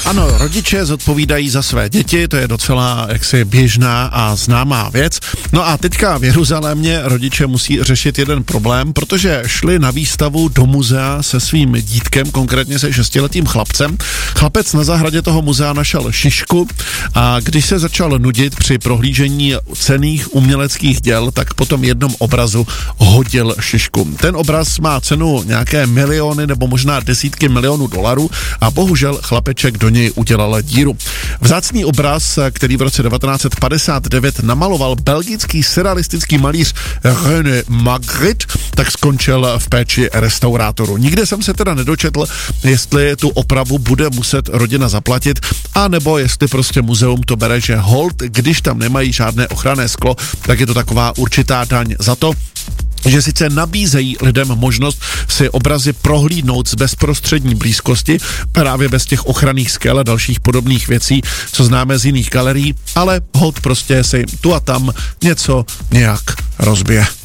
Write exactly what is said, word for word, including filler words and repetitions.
Ano, rodiče zodpovídají za své děti, to je docela jaksi běžná a známá věc. No a teďka v Jeruzalémě rodiče musí řešit jeden problém, protože šli na výstavu do muzea se svým dítkem, konkrétně se šestiletým chlapcem. Chlapec na zahradě toho muzea našel šišku a když se začal nudit při prohlížení cenných uměleckých děl, tak po tom jednom obrazu hodil šišku. Ten obraz má cenu nějaké miliony nebo možná desítky milionů dolarů a bohužel chlapeček do něj udělal díru. Vzácný obraz, který v roce devatenáct set padesát devět namaloval belgický surrealistický malíř René Magritte, tak skončil v péči restaurátoru. Nikde jsem se teda nedočetl, jestli tu opravu bude muset rodina zaplatit, a nebo jestli prostě muzeum to bere, že hold, když tam nemají žádné ochranné sklo, tak je to taková určitá daň za to, že sice nabízejí lidem možnost si obrazy prohlídnout z bezprostřední blízkosti, právě bez těch ochranných skel a dalších podobných věcí, co známe z jiných galerií, ale hold prostě si tu a tam něco nějak rozbije.